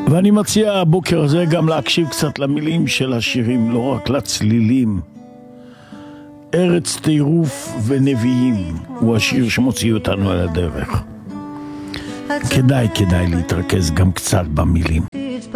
ואני מציע הבוקר הזה גם להקשיב קצת למילים של השירים, לא רק לצלילים. ארץ טירוף ונביאים הוא השיר שמוציא אותנו על הדרך. כדאי להתרכז גם קצת במילים.